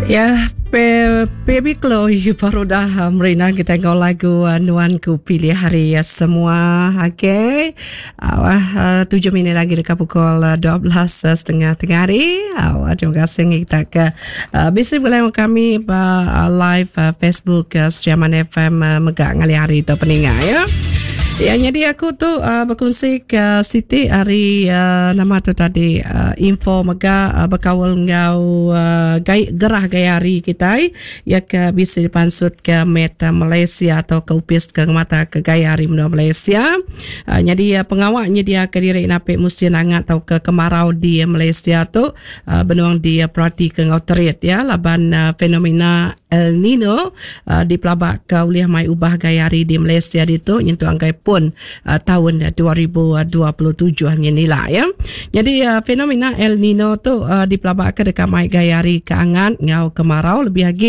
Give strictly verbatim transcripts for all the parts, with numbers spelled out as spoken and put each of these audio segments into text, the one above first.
Ya, pe, baby Chloe baru dah merina kita tengok lagu uh, Nuanku Pilih Hari ya semua. Okey. Awak uh, tujuh minit lagi dekat pukul uh, dua belas uh, setengah tengah hari. Awak terima kasih kita ke uh, bisa boleh kami uh, live uh, Facebook uh, Setiaman F M uh, megak ngali hari tu peningat ya. Ya, jadi aku tu uh, berkongsi ke Siti hari uh, nama tu tadi uh, info mega uh, berkawal ngau uh, gai, gerah gaya hari kita ya ke bisa dipansut ke Meta Malaysia atau ke upis ke mata ke gaya hari Malaysia. Uh, jadi uh, pengawaknya dia ke diri napik musim hangat atau ke kemarau di Malaysia tu uh, benuang dia perhati ke ngau terit ya laban uh, fenomena El Nino uh, di pelabak ke uliah mai ubah gaya hari di Malaysia itu nyentuh angkai pun uh, tahun dua ribu dua puluh tujuh hanya nilai ya. Jadi uh, fenomena El Nino tu uh, di pelabak ke dekat mai gaya hari keangan ngau kemarau lebih lagi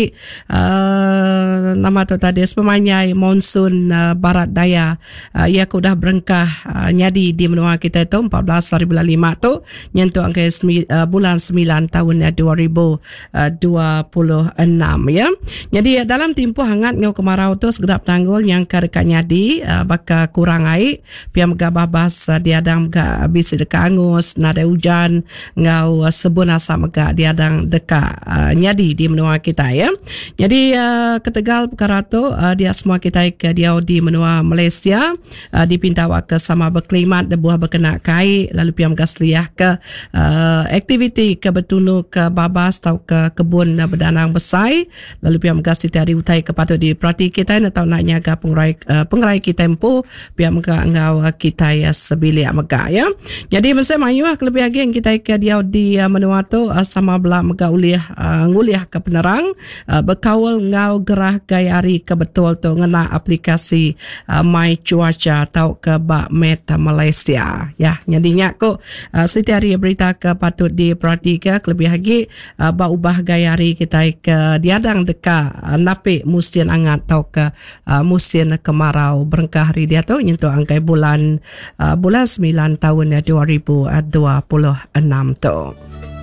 uh, nama tu tadi semanyai monsun uh, barat daya uh, ia ku dah berengkah uh, nyadi di menua kita tu empat belas hari bulan lima tu nyentuh angkai semi, uh, bulan sembilan tahun dua ribu dua puluh enam ya. Jadi dalam tempoh hangat ngau kemarau tu segedap tanggul yang ke dekat nyadi uh, baka kurang air pia mega babas uh, diadang mega bisa dekat angus nada hujan ngau uh, sebun asa mega diadang dekat uh, nyadi di menua kita ya. Jadi uh, ketegal perkara tu uh, dia semua kita ke dia di menua Malaysia uh, dipinta ke sama berklimat debuah berkena kai lalu pia mega seliah ke uh, aktiviti ke betunu ke babas atau ke kebun uh, berdanang besai lalu pihak megas titari utai kepatut diperhati kita atau nak nyaga pengerai uh, pengerai kita tempo pihak mega ngau kita ya sebilik mega ya. Jadi masa mayu lebih lagi yang kita ke dia di uh, menua tu uh, sama belah mega uliah uh, nguliah ke penerang uh, berkawal ngau gerah gaya hari ke betul tu ngena aplikasi uh, My Cuaca atau ke Bak Meta Malaysia ya. Jadinya ko uh, setiap hari berita ke patut diperhati ke lebih lagi uh, bak ubah gaya hari kita ke diadang dekat uh, napik musim hangat atau ke uh, musim kemarau berengkah hari dia tu nyentuh angkai bulan uh, bulan sembilan tahun dua ribu dua puluh enam tu.